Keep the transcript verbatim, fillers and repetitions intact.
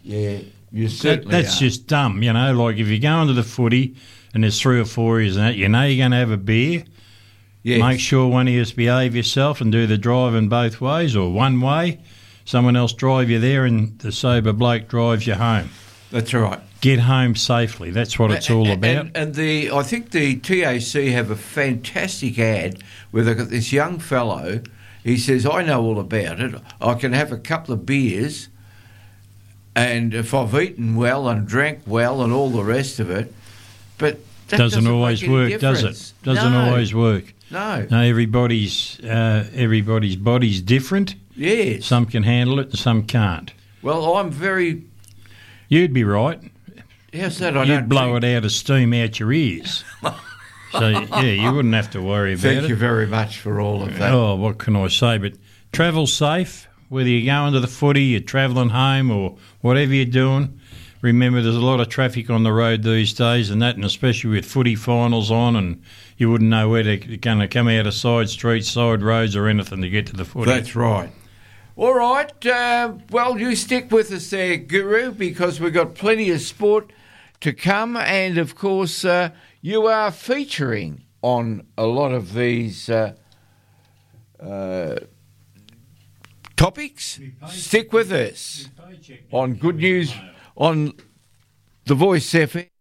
Yeah, you That, certainly that's are. just dumb, you know. Like if you go into the footy and there's three or four of you, and that, you know you're going to have a beer. Yes. Make sure one of you behave yourself and do the driving both ways, or one way. Someone else drive you there, and the sober bloke drives you home. That's right. Get home safely. That's what it's all about. And, and the I think the T A C have a fantastic ad where they've got this young fellow. He says, I know all about it. I can have a couple of beers, and if I've eaten well and drank well and all the rest of it, but that doesn't, doesn't always make any work, does difference. it? Doesn't No. always work. No. No, everybody's uh, everybody's body's different. Yes. Some can handle it and some can't. Well, I'm very... You'd be right. How's that? I You'd don't blow drink. it out of steam out your ears. So, yeah, you wouldn't have to worry about Thank it. you very much for all of that. Oh, what can I say? But travel safe, whether you're going to the footy, you're travelling home, or whatever you're doing. Remember, there's a lot of traffic on the road these days, and that, and especially with footy finals on, and you wouldn't know where they're going to come out of side streets, side roads, or anything to get to the footy. That's right. All right. Uh, well, you stick with us there, Guru, because we've got plenty of sport to come. And, of course, uh, you are featuring on a lot of these uh, uh, topics. Stick with us on Good News on The Voice F M.